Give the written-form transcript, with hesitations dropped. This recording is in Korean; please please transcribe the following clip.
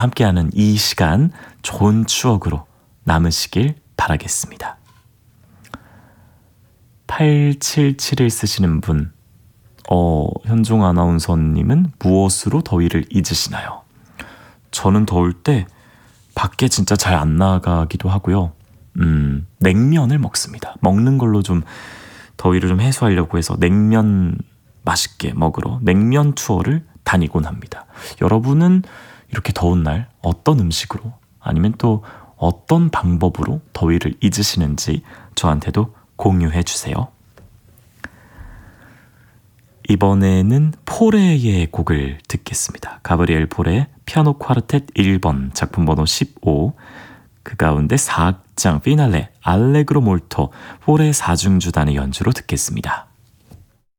함께하는 이 시간 좋은 추억으로 남으시길 바라겠습니다. 877을 쓰시는 분, 현종 아나운서님은 무엇으로 더위를 잊으시나요? 저는 더울 때 밖에 진짜 잘 안 나가기도 하고요. 냉면을 먹습니다. 먹는 걸로 좀 더위를 좀 해소하려고 해서 냉면 맛있게 먹으러 냉면 투어를 다니곤 합니다. 여러분은 이렇게 더운 날 어떤 음식으로 아니면 또 어떤 방법으로 더위를 잊으시는지 저한테도 공유해 주세요. 이번에는 포레의 곡을 듣겠습니다. 가브리엘 포레 피아노 쿼르텟 1번 작품 번호 15, 그 가운데 4악장 피날레 알레그로 몰토 포레 4중주단의 연주로 듣겠습니다.